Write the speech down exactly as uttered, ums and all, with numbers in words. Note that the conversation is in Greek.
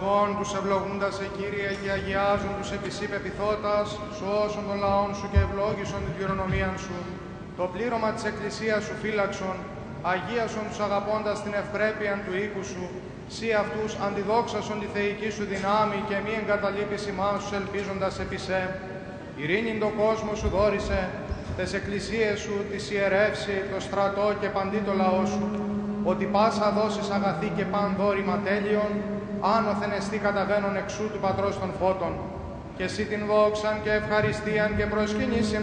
αυτόν τους ευλογούντας σε Κύριε και αγιάζουν τους επί σοι πεποιθώτας, σώσον των λαών σου και ευλόγησον την κληρονομίαν σου. Το πλήρωμα της Εκκλησίας σου φύλαξον, αγίασον τους αγαπώντας την ευπρέπεια του οίκου σου, σύ αυτούς αντιδόξασον τη θεϊκή σου δυνάμει και μη εγκαταλείπεις ημάς τους ελπίζοντας επί σε. Ειρήνην το κόσμο σου δόρισε, τες εκκλησίες σου της ιερεύσει, το στρατό και παντί το λαό σου, ότι πάσα δώσεις αγαθή και παν δόρημα τέλειον, άνωθεν εστί καταβαίνον εξού του Πατρός των Φώτων, και εσύ την δόξαν και ευχαριστίαν και προσκυνήσιν